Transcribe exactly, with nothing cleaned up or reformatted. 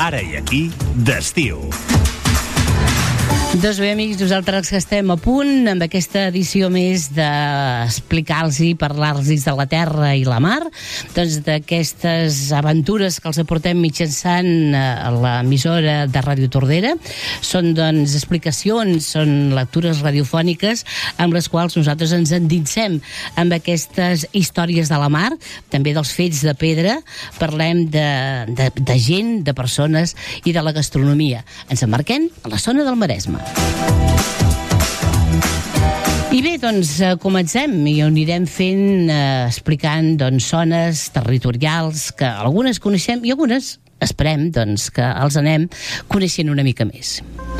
Ara i aquí, d'estiu. Doncs bé, amics, nosaltres que estem a punt amb aquesta edició més d'explicar-los i parlar-los de la terra i la mar, doncs d'aquestes aventures que els aportem mitjançant l'emissora de Ràdio Tordera. Són, doncs, explicacions, són lectures radiofòniques amb les quals nosaltres ens endinsem amb aquestes històries de la mar, també dels fets de pedra, parlem de, de, de gent, de persones i de la gastronomia. Ens emmarquem a la zona del Maresme. I bé, doncs, comencem i ho anirem fent, eh, explicant, doncs, zones territorials que algunes coneixem i algunes esperem, doncs, que els anem coneixent una mica més.